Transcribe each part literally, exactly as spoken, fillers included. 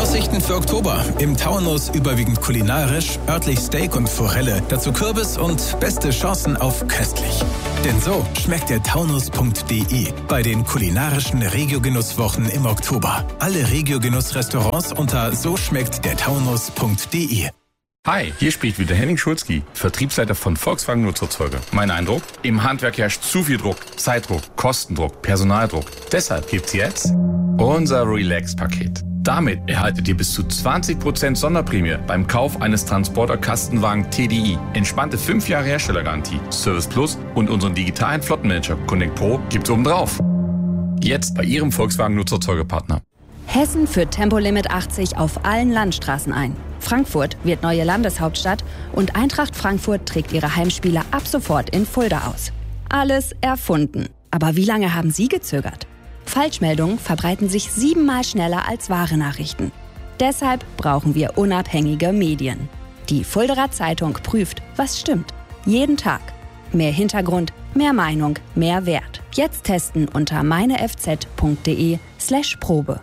Aussichten für Oktober. Im Taunus überwiegend kulinarisch, örtlich Steak und Forelle, dazu Kürbis und beste Chancen auf köstlich. Denn so schmeckt der Taunus punkt de bei den kulinarischen Regio-Genusswochen im Oktober. Alle Regio-Genuss-Restaurants unter so schmeckt der Taunus punkt de. Hi, hier spricht wieder Henning Schulzki, Vertriebsleiter von Volkswagen Nutzerzeuger. Mein Eindruck? Im Handwerk herrscht zu viel Druck, Zeitdruck, Kostendruck, Personaldruck. Deshalb gibt's jetzt unser Relax-Paket. Damit erhaltet ihr bis zu zwanzig Prozent Sonderprämie beim Kauf eines Transporter-Kastenwagen T D I, entspannte fünf Jahre Herstellergarantie, Service Plus und unseren digitalen Flottenmanager Connect Pro gibt's obendrauf. Jetzt bei Ihrem Volkswagen Nutzerzeugerpartner. Hessen führt Tempolimit achtzig auf allen Landstraßen ein. Frankfurt wird neue Landeshauptstadt und Eintracht Frankfurt trägt ihre Heimspiele ab sofort in Fulda aus. Alles erfunden. Aber wie lange haben Sie gezögert? Falschmeldungen verbreiten sich siebenmal schneller als wahre Nachrichten. Deshalb brauchen wir unabhängige Medien. Die Fuldaer Zeitung prüft, was stimmt. Jeden Tag. Mehr Hintergrund, mehr Meinung, mehr Wert. Jetzt testen unter meinefz.de slash Probe.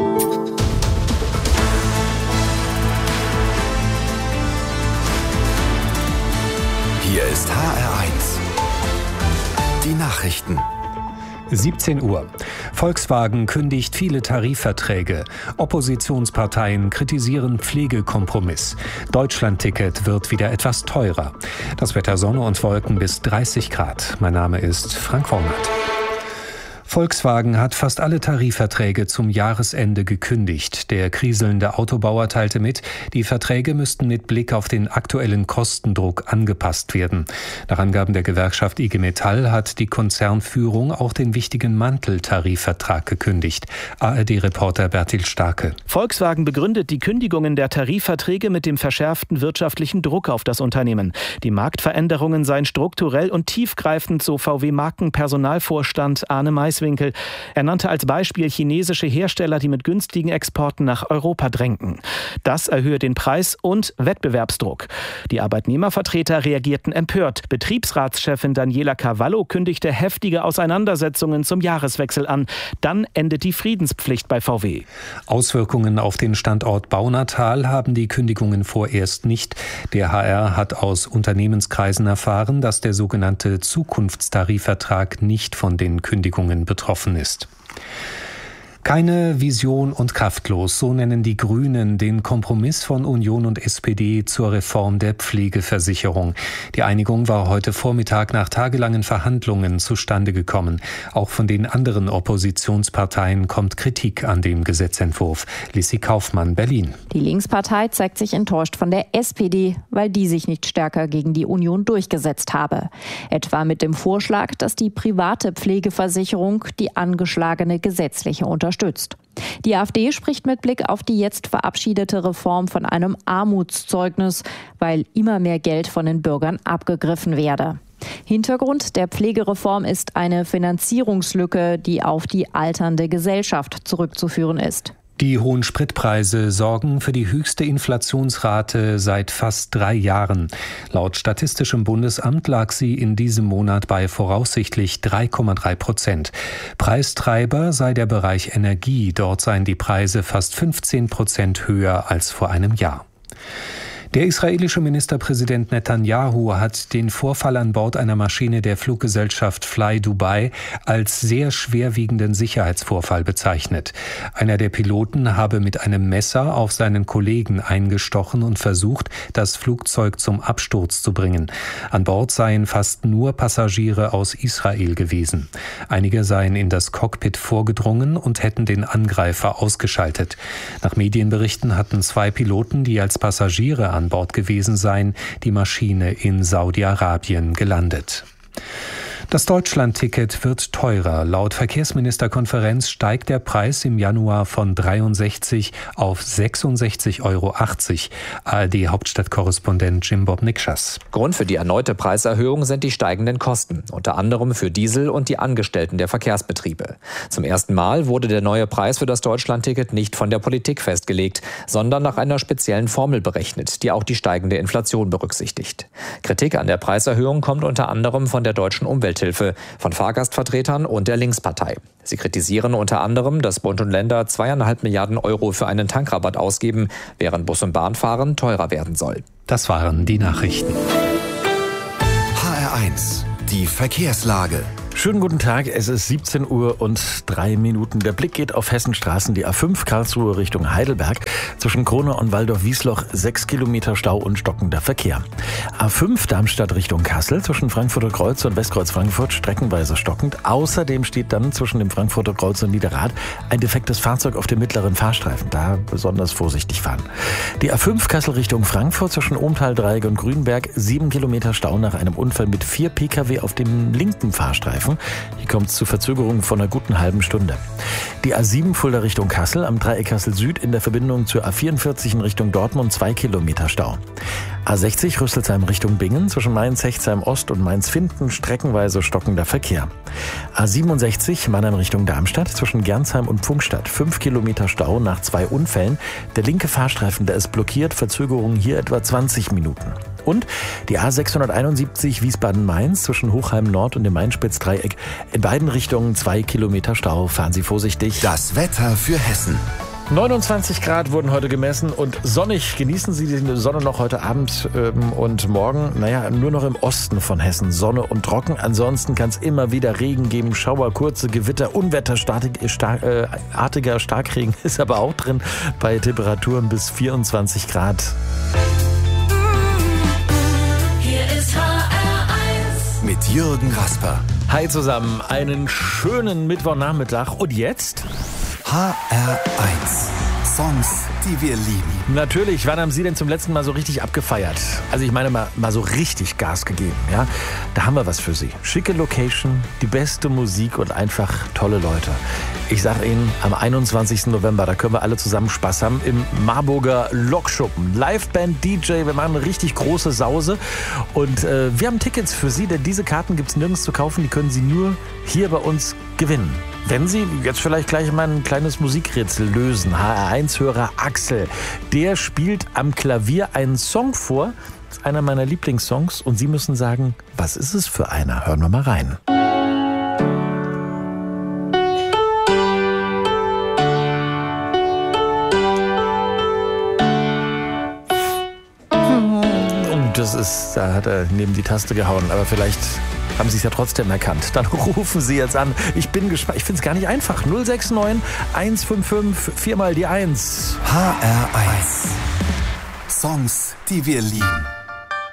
Hier ist H R eins. Die Nachrichten. siebzehn Uhr. Volkswagen kündigt viele Tarifverträge. Oppositionsparteien kritisieren Pflegekompromiss. Deutschlandticket wird wieder etwas teurer. Das Wetter Sonne und Wolken bis dreißig Grad. Mein Name ist Frank Wormert. Volkswagen hat fast alle Tarifverträge zum Jahresende gekündigt. Der kriselnde Autobauer teilte mit, die Verträge müssten mit Blick auf den aktuellen Kostendruck angepasst werden. Nach Angaben der Gewerkschaft I G Metall hat die Konzernführung auch den wichtigen Manteltarifvertrag gekündigt. A R D-Reporter Bertil Starke. Volkswagen begründet die Kündigungen der Tarifverträge mit dem verschärften wirtschaftlichen Druck auf das Unternehmen. Die Marktveränderungen seien strukturell und tiefgreifend, so V W-Markenpersonalvorstand Arne Maiswinkel. Er nannte als Beispiel chinesische Hersteller, die mit günstigen Exporten nach Europa drängten. Das erhöhe den Preis und Wettbewerbsdruck. Die Arbeitnehmervertreter reagierten empört. Betriebsratschefin Daniela Cavallo kündigte heftige Auseinandersetzungen zum Jahreswechsel an. Dann endet die Friedenspflicht bei V W. Auswirkungen auf den Standort Baunatal haben die Kündigungen vorerst nicht. Der H R hat aus Unternehmenskreisen erfahren, dass der sogenannte Zukunftstarifvertrag nicht von den Kündigungen betroffen ist. Keine Vision und kraftlos, so nennen die Grünen den Kompromiss von Union und S P D zur Reform der Pflegeversicherung. Die Einigung war heute Vormittag nach tagelangen Verhandlungen zustande gekommen. Auch von den anderen Oppositionsparteien kommt Kritik an dem Gesetzentwurf. Lissi Kaufmann, Berlin. Die Linkspartei zeigt sich enttäuscht von der S P D, weil die sich nicht stärker gegen die Union durchgesetzt habe. Etwa mit dem Vorschlag, dass die private Pflegeversicherung die angeschlagene gesetzliche unterstützt. Unterstützt. Die AfD spricht mit Blick auf die jetzt verabschiedete Reform von einem Armutszeugnis, weil immer mehr Geld von den Bürgern abgegriffen werde. Hintergrund der Pflegereform ist eine Finanzierungslücke, die auf die alternde Gesellschaft zurückzuführen ist. Die hohen Spritpreise sorgen für die höchste Inflationsrate seit fast drei Jahren. Laut Statistischem Bundesamt lag sie in diesem Monat bei voraussichtlich drei Komma drei Prozent. Preistreiber sei der Bereich Energie. Dort seien die Preise fast fünfzehn Prozent höher als vor einem Jahr. Der israelische Ministerpräsident Netanyahu hat den Vorfall an Bord einer Maschine der Fluggesellschaft Fly Dubai als sehr schwerwiegenden Sicherheitsvorfall bezeichnet. Einer der Piloten habe mit einem Messer auf seinen Kollegen eingestochen und versucht, das Flugzeug zum Absturz zu bringen. An Bord seien fast nur Passagiere aus Israel gewesen. Einige seien in das Cockpit vorgedrungen und hätten den Angreifer ausgeschaltet. Nach Medienberichten hatten zwei Piloten, die als Passagiere an Bord gewesen seien, die Maschine in Saudi-Arabien gelandet. Das Deutschlandticket wird teurer. Laut Verkehrsministerkonferenz steigt der Preis im Januar von dreiundsechzig auf sechsundsechzig Euro achtzig. A R D-Hauptstadtkorrespondent Jim Bob Nikschas. Grund für die erneute Preiserhöhung sind die steigenden Kosten, unter anderem für Diesel und die Angestellten der Verkehrsbetriebe. Zum ersten Mal wurde der neue Preis für das Deutschlandticket nicht von der Politik festgelegt, sondern nach einer speziellen Formel berechnet, die auch die steigende Inflation berücksichtigt. Kritik an der Preiserhöhung kommt unter anderem von der Deutschen Umwelthilfe Mithilfe von Fahrgastvertretern und der Linkspartei. Sie kritisieren unter anderem, dass Bund und Länder zweieinhalb Milliarden Euro für einen Tankrabatt ausgeben, während Bus- und Bahnfahren teurer werden soll. Das waren die Nachrichten. H R eins, die Verkehrslage. Schönen guten Tag, es ist siebzehn Uhr und drei Minuten. Der Blick geht auf Hessenstraßen, die A fünf Karlsruhe Richtung Heidelberg. Zwischen Krone und Waldorf-Wiesloch sechs Kilometer Stau und stockender Verkehr. A fünf Darmstadt Richtung Kassel, zwischen Frankfurter Kreuz und Westkreuz Frankfurt streckenweise stockend. Außerdem steht dann zwischen dem Frankfurter Kreuz und Niederrad ein defektes Fahrzeug auf dem mittleren Fahrstreifen. Da besonders vorsichtig fahren. Die A fünf Kassel Richtung Frankfurt, zwischen Ohmtal-Dreieck und Grünberg, sieben Kilometer Stau nach einem Unfall mit vier Pkw auf dem linken Fahrstreifen. Hier kommt es zu Verzögerungen von einer guten halben Stunde. Die A sieben Fulda Richtung Kassel, am Dreieck Kassel Süd in der Verbindung zur A vierundvierzig in Richtung Dortmund, zwei Kilometer Stau. A sechzig Rüsselsheim Richtung Bingen, zwischen Mainz-Hechtsheim Ost und Mainz-Finden streckenweise stockender Verkehr. A siebenundsechzig Mannheim Richtung Darmstadt, zwischen Gernsheim und Pfungstadt, fünf Kilometer Stau nach zwei Unfällen. Der linke Fahrstreifen, der ist blockiert, Verzögerungen hier etwa zwanzig Minuten. Und die A sechshunderteinundsiebzig Wiesbaden-Mainz zwischen Hochheim Nord und dem Main-Spitz-Dreieck. In beiden Richtungen zwei Kilometer Stau. Fahren Sie vorsichtig. Das Wetter für Hessen. neunundzwanzig Grad wurden heute gemessen und sonnig. Genießen Sie die Sonne noch heute Abend ähm, und morgen. Naja, nur noch im Osten von Hessen Sonne und trocken. Ansonsten kann es immer wieder Regen geben, Schauer, kurze Gewitter, Unwetter, startig, star, äh, artiger Starkregen ist aber auch drin bei Temperaturen bis vierundzwanzig Grad. Mit Jürgen Rasper. Hi zusammen, einen schönen Mittwochnachmittag. Und jetzt? H R eins. Songs, die wir lieben. Natürlich, wann haben Sie denn zum letzten Mal so richtig abgefeiert? Also ich meine mal, mal so richtig Gas gegeben, ja? Da haben wir was für Sie. Schicke Location, die beste Musik und einfach tolle Leute. Ich sage Ihnen, am einundzwanzigsten November, da können wir alle zusammen Spaß haben im Marburger Lokschuppen. Liveband, D J, wir machen eine richtig große Sause. Und äh, wir haben Tickets für Sie, denn diese Karten gibt es nirgends zu kaufen. Die können Sie nur hier bei uns gewinnen. Wenn Sie jetzt vielleicht gleich mal ein kleines Musikrätsel lösen, H R eins-Hörer Axel, der spielt am Klavier einen Song vor, das ist einer meiner Lieblingssongs, und Sie müssen sagen, was ist es für einer? Hören wir mal rein. Und das ist, da hat er neben die Taste gehauen, aber vielleicht haben Sie es ja trotzdem erkannt. Dann rufen Sie jetzt an. Ich bin gespannt. Ich finde es gar nicht einfach. null sechs neun, eins fünf fünf, vier mal die eins. H R eins. Songs, die wir lieben.